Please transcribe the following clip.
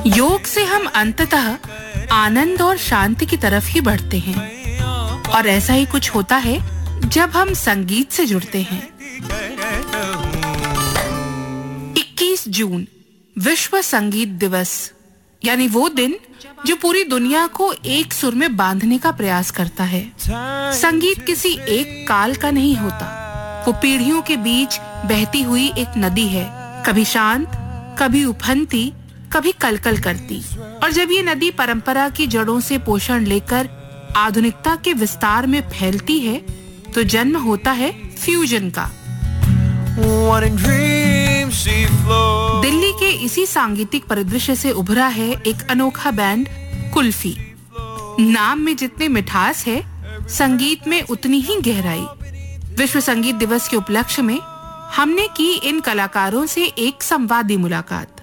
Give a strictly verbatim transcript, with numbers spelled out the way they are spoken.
योग से हम अंततः आनंद और शांति की तरफ ही बढ़ते हैं, और ऐसा ही कुछ होता है जब हम संगीत से जुड़ते हैं। इक्कीस जून विश्व संगीत दिवस, यानी वो दिन जो पूरी दुनिया को एक सुर में बांधने का प्रयास करता है। संगीत किसी एक काल का नहीं होता, वो पीढ़ियों के बीच बहती हुई एक नदी है, कभी शांत, कभी उफनती, कभी कलकल करती। और जब ये नदी परंपरा की जड़ों से पोषण लेकर आधुनिकता के विस्तार में फैलती है, तो जन्म होता है फ्यूजन का। दिल्ली के इसी सांगीतिक परिदृश्य से उभरा है एक अनोखा बैंड कुल्फी। नाम में जितने मिठास है, संगीत में उतनी ही गहराई। विश्व संगीत दिवस के उपलक्ष्य में हमने की इन कलाकारों से एक संवादी मुलाकात।